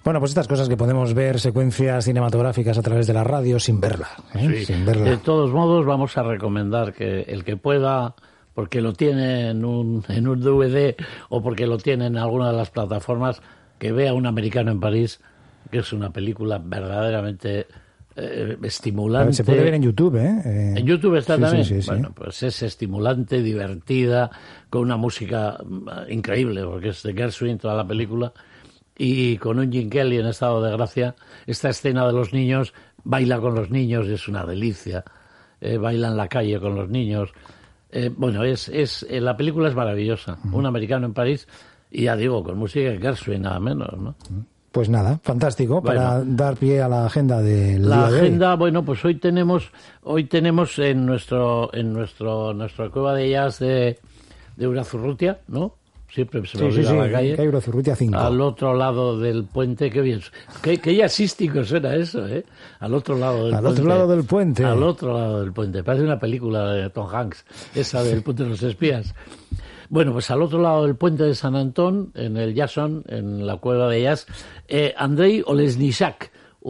Bueno, pues estas cosas que podemos ver, secuencias cinematográficas a través de la radio sin verla. Sí. Sin verla. De todos modos, vamos a recomendar que el que pueda, porque lo tiene en un DVD o porque lo tiene en alguna de las plataformas, que vea Un americano en París, que es una película verdaderamente estimulante. Se puede ver en YouTube, En YouTube está también. Sí. Bueno, pues es estimulante, divertida, con una música increíble, porque es de Gershwin toda la película, y con un Gene Kelly en estado de gracia. Esta escena de los niños, baila con los niños, es una delicia. Baila en la calle con los niños. Bueno, la película es maravillosa. Un americano en París, y ya digo, con música de Gershwin, nada menos, ¿no? Pues nada, fantástico, para dar pie a la agenda del la día de agenda, hoy. Bueno, pues hoy tenemos en nuestra cueva de jazz de Urazurrutia, ¿no? Siempre se me olvida la calle. Calle Urazurrutia 5. Al otro lado del puente, qué bien. Qué jazzístico suena eso, ¿eh? Al otro lado del puente. Al otro lado del puente. Al otro lado del puente. Parece una película de Tom Hanks, esa del Puente de los Espías. Bueno, pues al otro lado del puente de San Antón, en el Jason, en la cueva de jazz, Andrei Olesniczak,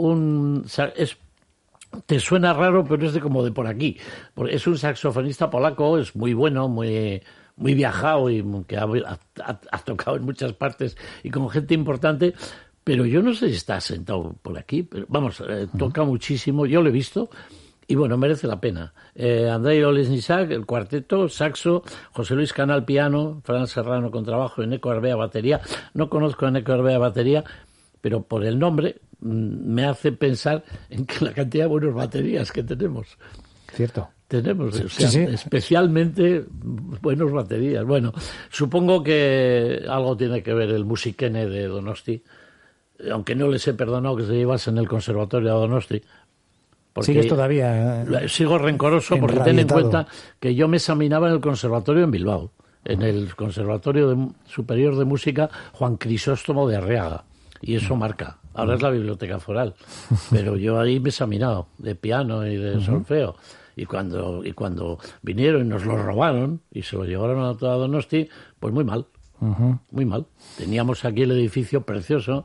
te suena raro, pero es como de por aquí. Es un saxofonista polaco, es muy bueno, muy viajado y que ha tocado en muchas partes y con gente importante, pero yo no sé si está sentado por aquí, pero vamos, toca muchísimo, yo lo he visto. Y bueno, merece la pena. Andrei Olesniczak, el cuarteto, saxo, José Luis Canal, piano, Fran Serrano, contrabajo, Eneko Arbea, batería. No conozco a Eneko Arbea, batería, pero por el nombre me hace pensar en que la cantidad de buenas baterías que tenemos. Cierto. Tenemos, sí. especialmente buenas baterías. Bueno, supongo que algo tiene que ver el Musikene de Donosti, aunque no les he perdonado que se llevase en el conservatorio de Donosti. Sigues todavía. Sigo rencoroso porque ten en cuenta que yo me examinaba en el conservatorio en Bilbao, en el Conservatorio Superior de Música Juan Crisóstomo de Arriaga, y eso marca. Ahora es la Biblioteca Foral, pero yo ahí me he examinado de piano y de solfeo. Y cuando vinieron y nos lo robaron y se lo llevaron a toda Donosti, pues muy mal, muy mal. Teníamos aquí el edificio precioso,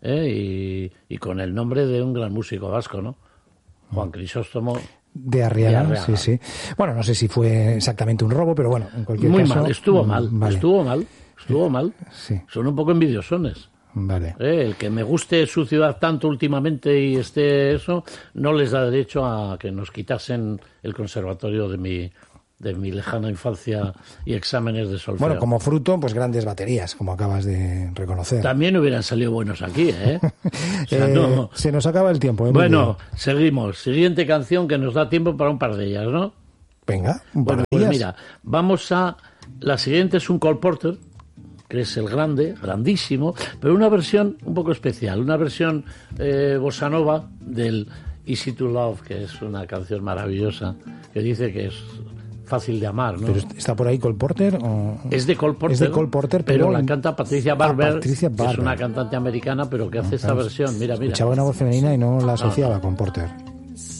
y con el nombre de un gran músico vasco, ¿no? Juan Crisóstomo de Arriaga. Sí. Bueno, no sé si fue exactamente un robo, pero bueno, en cualquier caso... Muy mal, estuvo mal. Sí. Son un poco envidiosones. Vale. El que me guste su ciudad tanto últimamente y esté eso, no les da derecho a que nos quitasen el conservatorio de mi lejana infancia y exámenes de solfeo. Bueno, como fruto, pues grandes baterías, como acabas de reconocer. También hubieran salido buenos aquí, ¿eh? O sea, no. Se nos acaba el tiempo, ¿eh? Bueno, seguimos. Siguiente canción que nos da tiempo para un par de ellas, ¿no? Venga, un par de pues ellas. Mira, vamos a... La siguiente es un Cole Porter, que es el grandísimo, pero una versión un poco especial, una versión bossa nova del Easy to Love, que es una canción maravillosa, que dice que es fácil de amar, ¿no? ¿Pero está por ahí Cole Porter? ¿O? Es de Cole Porter. Es de Cole Porter, pero la canta Patricia Barber, que es una cantante americana, pero que hace esta versión. Mira. Escuchaba una voz femenina y no la asociaba con Porter.